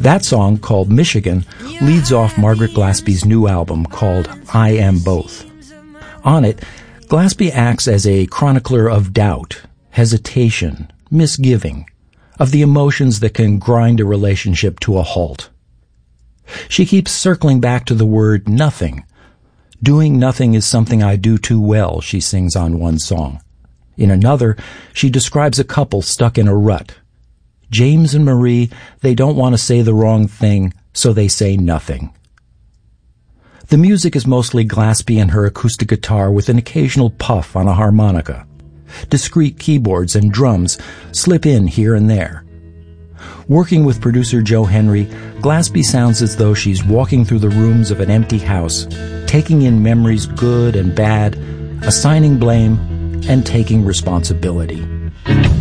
That song, called Michigan, leads off Margaret Glaspie's new album called I Am Both. On it, Glaspie acts as a chronicler of doubt, hesitation, misgiving, of the emotions that can grind a relationship to a halt. She keeps circling back to the word nothing. Doing nothing is something I do too well, she sings on one song. In another, she describes a couple stuck in a rut. James and Marie, they don't want to say the wrong thing, so they say nothing. The music is mostly Glaspie and her acoustic guitar with an occasional puff on a harmonica. Discrete keyboards and drums slip in here and there. Working with producer Joe Henry, Glaspie sounds as though she's walking through the rooms of an empty house, taking in memories good and bad, assigning blame, and taking responsibility.